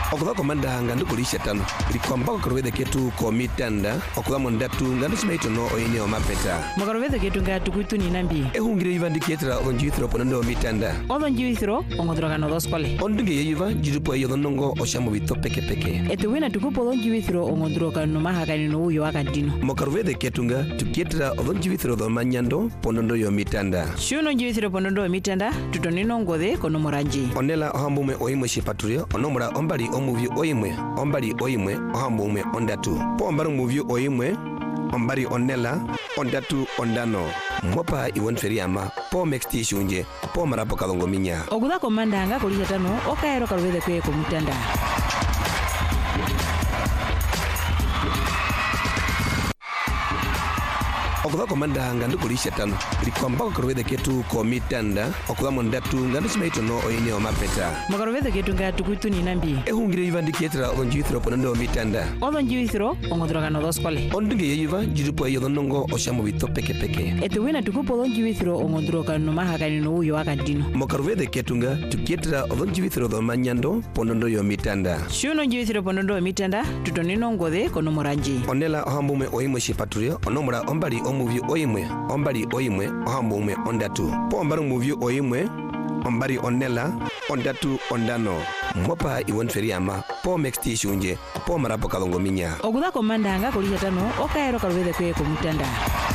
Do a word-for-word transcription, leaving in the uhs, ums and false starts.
Okudha komanda ngandu kulisha tano likwamba korwede ketu komitanda okudha mondatu ngandu chimaito no oyine omapeta makorwede ketu ngatu kuitu ni nambi ehungire yivandi ketra onjithro ponando mitanda odonjithro ongodroga no doskole ondunge yiva jirupo yodonongo oshamu bito peke peke etuwina tukupo donjithro ongodroga no mahakani no uyo akadino mokorwede ketunga tuketra odonjithro do manyando ponando yo mitanda shuno njithro ponando mitanda tutonino ngode kono moranji onela ohambume oyimwe shipaturio onomura ombali omuvi oyimwe ombali oyimwe ohambume ondatu po ombari omuvi oyimwe ombari onela ondatu ondano mopa iwon feriama po mexti shunje po marapo kalongo minya okudha komanda anga kulisha tano okaero kalwede kwe komutanda okudha komanda ngandu kulisha tano likwamba korwede ketu komitanda okudha mondatu ngandu chimaito no oyine omapeta makorwede ketu ngatu kuitu ni nambi ehungire yivandi ketra onjithro ponando mitanda odonjithro ongodroga no doskole ondunge yiva jirupo yodonongo oshamu bito peke peke etuwina tukupo donjithro ongodroga no mahakani no uyo akadino mokorwede ketunga tuketra odonjithro do manyando ponando yo mitanda shuno njithro ponando mitanda tutonino ngode kono moranji onela ohambume oyimwe shipaturio onomura ombali omuvi oyimwe ombali oyimwe ohambume ondatu po ombari omuvi oyimwe ombari onela ondatu ondano mopa iwon feriama po mexti shunje po marapo kalongo minya okudha komanda anga kulisha tano okaero kalwede kwe komutanda